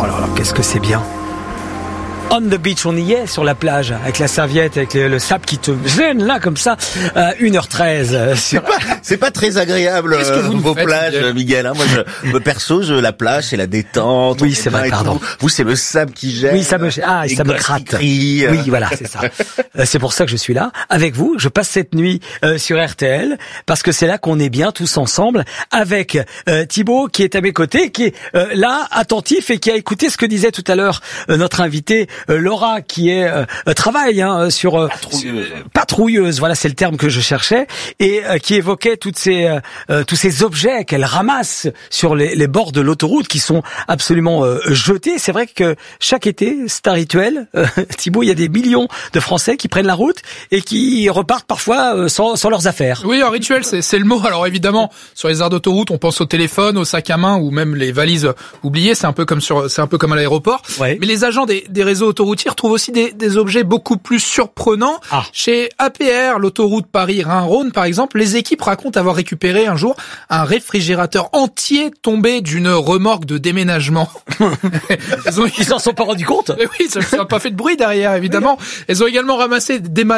Oh là là, qu'est-ce que c'est bien. On the beach, on y est sur la plage, avec la serviette, avec le sable qui te gêne là comme ça, 1h13. C'est pas très agréable vos plages, Miguel. Hein. Moi, perso, la plage, c'est la détente. Oui, c'est vrai, pardon. Vous, c'est le sable qui gêne. Oui, ça me gratte. Oui, voilà, c'est ça. C'est pour ça que je suis là, avec vous. Je passe cette nuit sur RTL, parce que c'est là qu'on est bien tous ensemble, avec Thibaut qui est à mes côtés, qui est là, attentif, et qui a écouté ce que disait tout à l'heure notre invité Laura, qui est travaille sur patrouilleuse, voilà, c'est le terme que je cherchais, et qui évoquait tous ces objets qu'elle ramasse sur les bords de l'autoroute, qui sont absolument jetés. C'est vrai que chaque été, c'est un rituel. Thibaut, il y a des millions de Français qui prennent la route et qui repartent parfois sans leurs affaires. Oui, un rituel, c'est le mot. Alors évidemment, sur les aires d'autoroute, on pense au téléphone, au sac à main ou même les valises oubliées. C'est un peu comme à l'aéroport. Ouais. Mais les agents des réseaux autoroutiers retrouvent aussi des objets beaucoup plus surprenants. Chez APR, l'autoroute Paris-Rhin-Rhône, par exemple, les équipes racontent avoir récupéré un jour un réfrigérateur entier tombé d'une remorque de déménagement. Ils s'en sont pas rendus compte? Mais oui, ça n'a pas fait de bruit derrière, évidemment. Elles ont également ramassé des